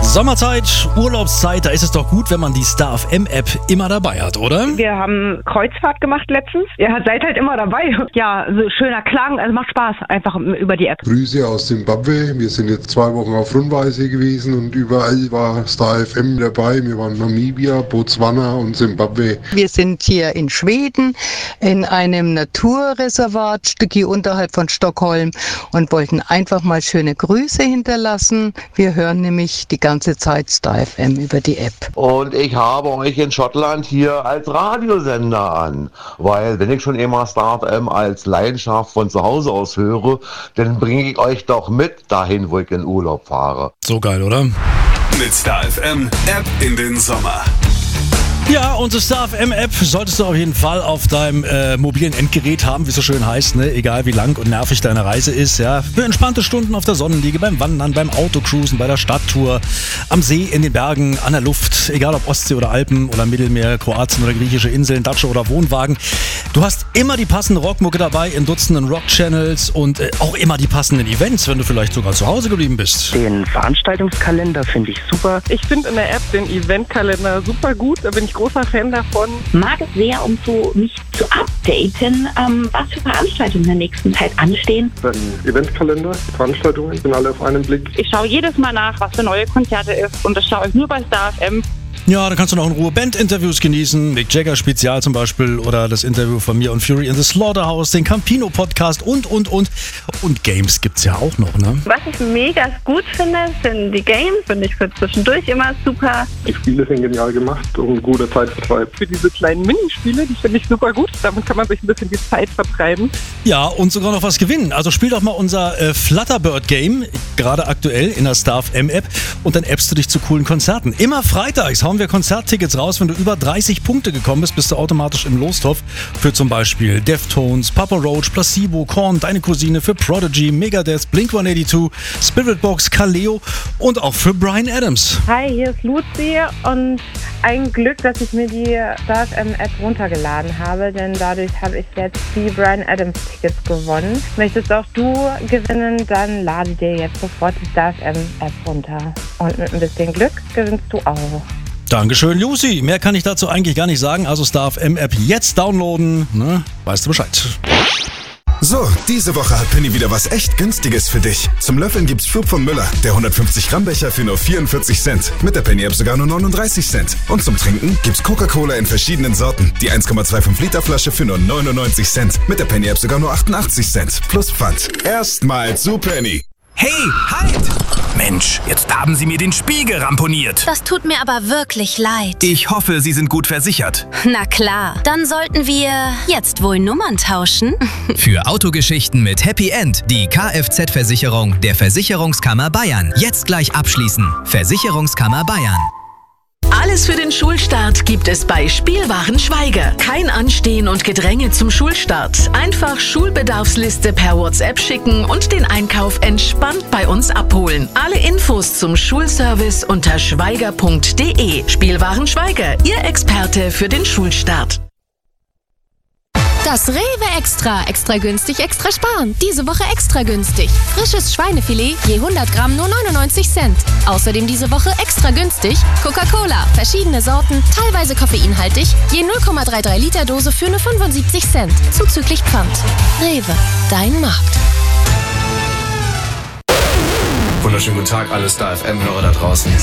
Sommerzeit, Urlaubszeit, da ist es doch gut, wenn man die Star FM App immer dabei hat, oder? Wir haben Kreuzfahrt gemacht letztens. Ihr seid halt immer dabei. Ja, so schöner Klang, also macht Spaß, einfach über die App. Grüße aus Simbabwe. Wir sind jetzt 2 Wochen auf Rundreise gewesen und überall war Star FM dabei. Wir waren Namibia, Botswana und Simbabwe. Wir sind hier in Schweden in einem Naturreservat, Stücki unterhalb von Stockholm, und wollten einfach mal schöne Grüße hinterlassen. Wir hören nämlich die ganze Zeit Star FM über die App. Und ich habe euch in Schottland hier als Radiosender an, weil wenn ich schon immer Star FM als Leidenschaft von zu Hause aus höre, dann bringe ich euch doch mit dahin, wo ich in Urlaub fahre. So geil, oder? Mit Star FM App in den Sommer. Ja, unsere Star FM App solltest du auf jeden Fall auf deinem mobilen Endgerät haben, wie es so schön heißt, ne? Egal wie lang und nervig deine Reise ist, ja. Für entspannte Stunden auf der Sonnenliege, beim Wandern, beim Autocruisen, bei der Stadttour, am See, in den Bergen, an der Luft, egal ob Ostsee oder Alpen oder Mittelmeer, Kroatien oder griechische Inseln, Datsche oder Wohnwagen. Du hast immer die passende Rockmucke dabei in Dutzenden Rock-Channels und auch immer die passenden Events, wenn du vielleicht sogar zu Hause geblieben bist. Den Veranstaltungskalender finde ich super. Ich finde in der App den Eventkalender super gut, da bin ich großer Fan davon. Mag es sehr, um mich zu updaten, was für Veranstaltungen in der nächsten Zeit anstehen. Ein Eventkalender, Veranstaltungen sind alle auf einen Blick. Ich schaue jedes Mal nach, was für neue Konzerte ist, und das schaue ich nur bei Star FM. Ja, dann kannst du noch in Ruhe Band-Interviews genießen, Mick Jagger Spezial zum Beispiel oder das Interview von mir und Fury in the Slaughterhouse, den Campino-Podcast und. Und Games gibt's ja auch noch, ne? Was ich mega gut finde, sind die Games, finde ich für zwischendurch immer super. Die Spiele sind genial gemacht und ein guter Zeitvertreib. Für diese kleinen Minispiele, die finde ich super gut. Damit kann man sich ein bisschen die Zeit vertreiben. Ja, und sogar noch was gewinnen. Also spiel doch mal unser Flutterbird-Game, gerade aktuell in der Star FM App, und dann appst du dich zu coolen Konzerten. Immer freitags hauen wir Konzerttickets raus. Wenn du über 30 Punkte gekommen bist, bist du automatisch im Lostopf für zum Beispiel Deftones, Papa Roach, Placebo, Korn, Deine Cousine, für Prodigy, Megadeth, Blink-182, Spiritbox, Kaleo und auch für Bryan Adams. Hi, hier ist Luzi und ein Glück, dass ich mir die Star FM App runtergeladen habe, denn dadurch habe ich jetzt die Bryan Adams Tickets gewonnen. Möchtest auch du gewinnen, dann lade dir jetzt sofort die Star FM App runter. Und mit ein bisschen Glück gewinnst du auch. Dankeschön, Lucy. Mehr kann ich dazu eigentlich gar nicht sagen. Also Star FM App jetzt downloaden. Ne? Weißt du Bescheid. So, diese Woche hat Penny wieder was echt Günstiges für dich. Zum Löffeln gibt's Schub von Müller, der 150 Gramm Becher für nur 44 Cent. Mit der Penny App sogar nur 39 Cent. Und zum Trinken gibt's Coca-Cola in verschiedenen Sorten. Die 1,25 Liter Flasche für nur 99 Cent. Mit der Penny App sogar nur 88 Cent. Plus Pfand. Erstmal zu Penny. Hey, halt! Mensch, jetzt haben Sie mir den Spiegel ramponiert. Das tut mir aber wirklich leid. Ich hoffe, Sie sind gut versichert. Na klar, dann sollten wir jetzt wohl Nummern tauschen. Für Autogeschichten mit Happy End die Kfz-Versicherung der Versicherungskammer Bayern. Jetzt gleich abschließen. Versicherungskammer Bayern. Alles für den Schulstart gibt es bei Spielwaren Schweiger. Kein Anstehen und Gedränge zum Schulstart. Einfach Schulbedarfsliste per WhatsApp schicken und den Einkauf entspannt bei uns abholen. Alle Infos zum Schulservice unter schweiger.de. Spielwaren Schweiger, Ihr Experte für den Schulstart. Das Rewe Extra. Extra günstig, extra sparen. Diese Woche extra günstig. Frisches Schweinefilet je 100 Gramm nur 99 Cent. Außerdem diese Woche extra günstig Coca-Cola. Verschiedene Sorten, teilweise koffeinhaltig. Je 0,33 Liter Dose für nur 75 Cent. Zuzüglich Pfand. Rewe, dein Markt. Wunderschönen guten Tag, alle Star FM-Hörer da draußen.